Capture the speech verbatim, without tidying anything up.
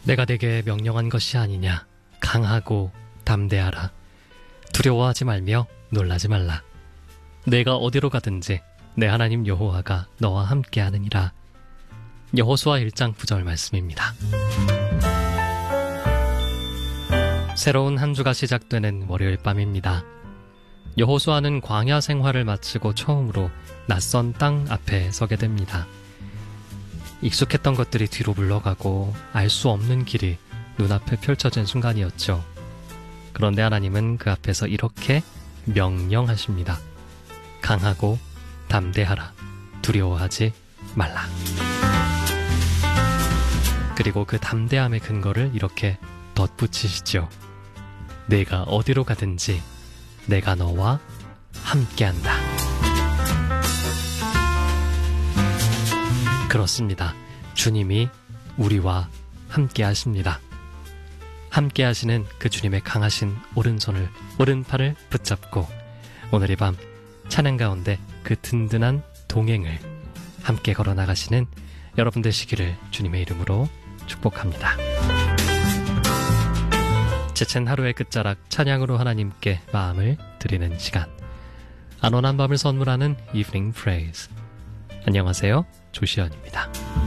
내가 네게 명령한 것이 아니냐. 강하고 담대하라. 두려워하지 말며 놀라지 말라. 내가 어디로 가든지 내 하나님 여호와가 너와 함께하느니라. 여호수아 일 장 구 절 말씀입니다. 새로운 한 주가 시작되는 월요일 밤입니다. 여호수아는 광야 생활을 마치고 처음으로 낯선 땅 앞에 서게 됩니다. 익숙했던 것들이 뒤로 물러가고 알 수 없는 길이 눈앞에 펼쳐진 순간이었죠. 그런데 하나님은 그 앞에서 이렇게 명령하십니다. 강하고 담대하라. 두려워하지 말라. 그리고 그 담대함의 근거를 이렇게 덧붙이시죠. 내가 어디로 가든지 내가 너와 함께한다. 그렇습니다. 주님이 우리와 함께 하십니다. 함께 하시는 그 주님의 강하신 오른손을, 오른팔을 붙잡고 오늘 이 밤 찬양 가운데 그 든든한 동행을 함께 걸어 나가시는 여러분 되시기를 주님의 이름으로 축복합니다. 지친 하루의 끝자락 찬양으로 하나님께 마음을 드리는 시간, 안온한 밤을 선물하는 이브닝 프레이즈. 안녕하세요, 조시연입니다.